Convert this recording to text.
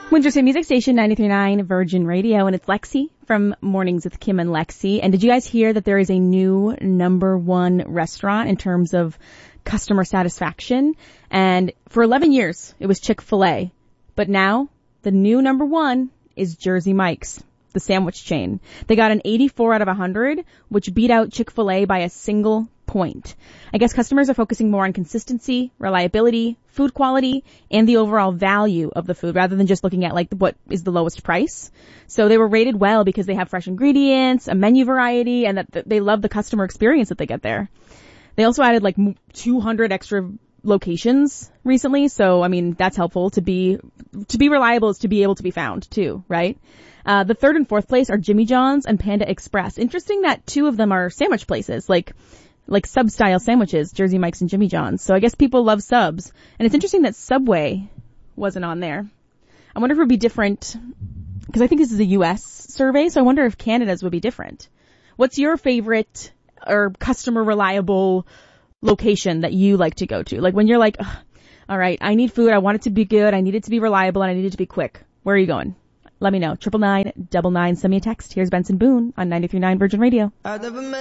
Winter City Music Station 93.9 Virgin Radio, and it's Lexi from Mornings with Kim and Lexi. And did you guys hear that there is a new #1 restaurant in terms of customer satisfaction? And for 11 years, it was Chick-fil-A. But now, the new #1 is Jersey Mike's, the sandwich chain. They got an 84 out of 100, which beat out Chick-fil-A by a single point. I guess customers are focusing more on consistency, reliability, food quality, and the overall value of the food rather than just looking at like what is the lowest price. So they were rated well because they have fresh ingredients, a menu variety, and that they love the customer experience that they get there. They also added like 200 extra locations recently. So, I mean, that's helpful. To be reliable is to be able to be found too, right? The third and fourth place are Jimmy John's and Panda Express. Interesting that two of them are sandwich places, like sub-style sandwiches, Jersey Mike's and Jimmy John's. So I guess people love subs. And it's interesting that Subway wasn't on there. I wonder if it would be different, because I think this is a U.S. survey, so I wonder if Canada's would be different. What's your favorite or customer reliable location that you like to go to? Like when you're like, all right, I need food, I want it to be good, I need it to be reliable, and I need it to be quick. Where are you going? Let me know. 99999. Send me a text. Here's Benson Boone on 93.9 Virgin Radio.